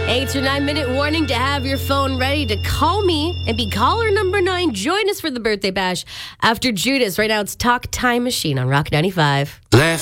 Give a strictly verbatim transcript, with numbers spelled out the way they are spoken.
Eight to nine minute warning to have your phone ready to call me and be caller number nine. Join us for the birthday bash after Judas. Right now it's Talk Time Machine on Rock ninety-five. Left